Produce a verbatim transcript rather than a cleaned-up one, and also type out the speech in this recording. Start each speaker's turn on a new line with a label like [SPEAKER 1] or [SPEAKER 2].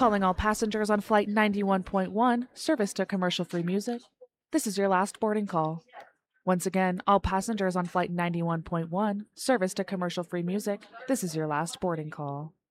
[SPEAKER 1] Calling all passengers on flight ninety-one point one, service to commercial-free music. This is your last boarding call. Once again, all passengers on flight ninety-one point one, service to commercial-free music. This is your last boarding call.